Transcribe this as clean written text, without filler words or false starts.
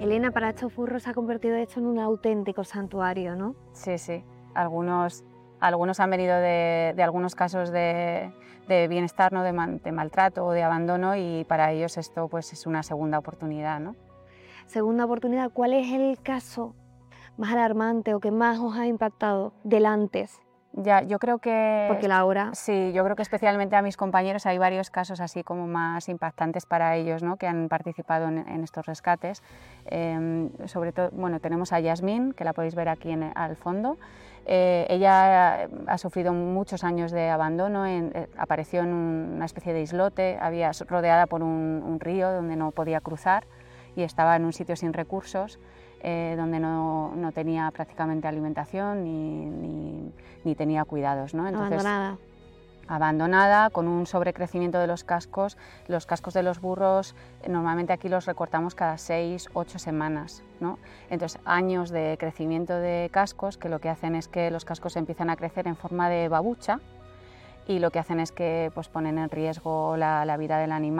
Elena, para estos burros se ha convertido esto en un auténtico santuario, ¿no? Sí, sí. Algunos han venido de algunos casos de bienestar, ¿no? de maltrato o de abandono, y para ellos esto pues, es una segunda oportunidad, ¿no? Segunda oportunidad, ¿cuál es el caso más alarmante o que más os ha impactado del antes? Ya, yo creo que... Porque la hora... Sí, yo creo que especialmente a mis compañeros hay varios casos así como más impactantes para ellos, ¿no? Que han participado en estos rescates. Sobre todo, bueno, tenemos a Yasmín, que la podéis ver aquí al fondo. Ella ha sufrido muchos años de abandono, apareció en una especie de islote, había rodeada por un río donde no podía cruzar y estaba en un sitio sin recursos. Donde no tenía prácticamente alimentación ni tenía cuidados, ¿no? Entonces, abandonada, con un sobrecrecimiento de los cascos. Los cascos de los burros normalmente aquí los recortamos cada 6-8 semanas, ¿no? Entonces, años de crecimiento de cascos que lo que hacen es que los cascos empiezan a crecer en forma de babucha, y lo que hacen es que pues, ponen en riesgo la vida del animal.